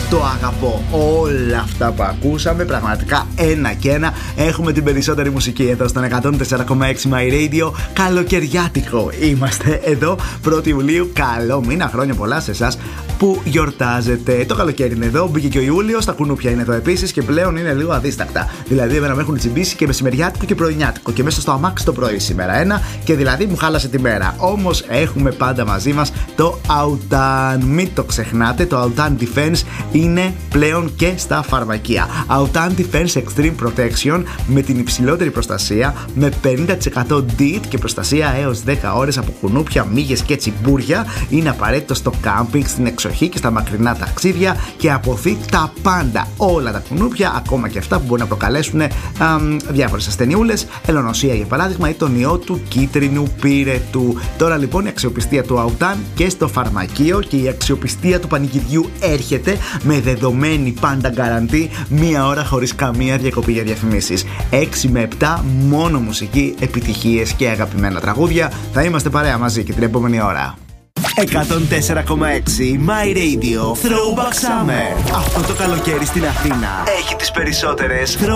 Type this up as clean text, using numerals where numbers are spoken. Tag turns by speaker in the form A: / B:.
A: το αγαπώ. Όλα αυτά που ακούσαμε, πραγματικά ένα και ένα. Έχουμε την περισσότερη μουσική εδώ στον 104,6 My Radio. Καλοκαιριάτικο είμαστε εδώ, 1η Ιουλίου. Καλό μήνα, χρόνια πολλά σε εσάς που γιορτάζετε. Το καλοκαίρι είναι εδώ, μπήκε και ο Ιούλιος, τα κουνούπια είναι εδώ επίσης και πλέον είναι λίγο αδίστακτα. Δηλαδή, εμένα με έχουν τσιμπήσει και μεσημεριάτικο και πρωινιάτικο και μέσα στο αμάξι το πρωί σήμερα ένα και δηλαδή μου χάλασε τη μέρα. Όμως έχουμε πάντα μαζί μας το Autan. Μην το ξεχνάτε, το Autan Defense είναι πλέον και στα φαρμακεία. Autan Defense Extreme Protection με την υψηλότερη προστασία, με 50% DEET και προστασία έως 10 ώρες από κουνούπια, μύγες και τσιμπούρια. Είναι απαραίτητο στο κάμπινγκ, στην εξοχή και στα μακρινά ταξίδια και αποφύγει τα πάντα. Όλα τα κουνούπια, ακόμα και αυτά που μπορεί να προκαλέσουν διάφορες ασθενειούλες, ελονοσία για παράδειγμα ή τον ιό του κίτρινου πύρετου. Τώρα λοιπόν η αξιοπιστία του Autan και στο φαρμακείο και η αξιοπιστία του πανηγυριού έρχεται με δεδομένη πάντα γκαραντί, μία ώρα χωρίς καμία διακοπή για διαφημίσεις. 6 με 7 μόνο μουσική, επιτυχίες και αγαπημένα τραγούδια. Θα είμαστε παρέα μαζί και την επόμενη ώρα. 104,6 My Radio Throwback Summer. Αυτό το καλοκαίρι στην Αθήνα έχει τις περισσότερες